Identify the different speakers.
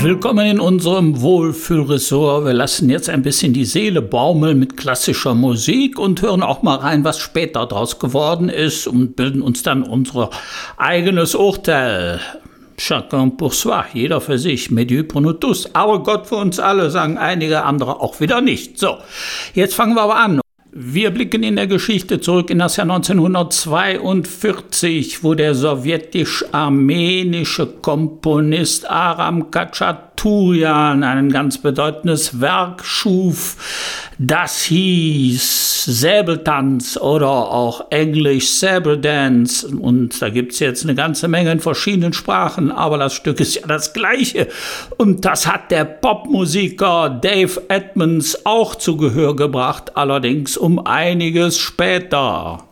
Speaker 1: Willkommen in unserem Wohlfühlressort. Wir lassen jetzt ein bisschen die Seele baumeln mit klassischer Musik und hören auch mal rein, was später draus geworden ist und bilden uns dann unser eigenes Urteil. Chacun pour soi, jeder für sich, mais Dieu pour nous tous. Aber Gott für uns alle, sagen einige, andere auch wieder nicht. So, jetzt fangen wir aber an. Wir blicken in der Geschichte zurück in das Jahr 1942, wo der sowjetisch-armenische Komponist Aram Khachaturian ein ganz bedeutendes Werk schuf. Das hieß Säbeltanz oder auch Englisch Sabre Dance. Und da gibt es jetzt eine ganze Menge in verschiedenen Sprachen, aber das Stück ist ja das gleiche. Und das hat der Popmusiker Dave Edmunds auch zu Gehör gebracht, allerdings um einiges später.